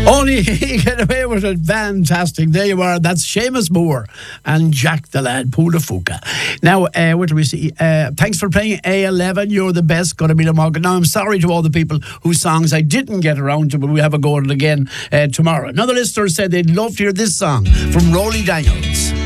Only he get away with it. Fantastic. There you are. That's Seamus Moore and Jack the Lad Pulafuka. Now, what do we see? Thanks for playing A11. You're the best. Going to be the market. Now, I'm sorry to all the people whose songs I didn't get around to, but we have a go at it again tomorrow. Another listener said they'd love to hear this song from Rolly Daniels.